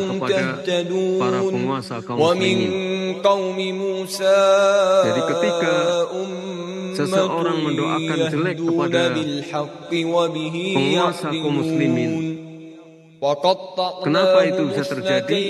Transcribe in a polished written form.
kepada para penguasa kaum muslimin. Jadi ketika seseorang mendoakan jelek kepada penguasa kaum muslimin, kenapa itu bisa terjadi?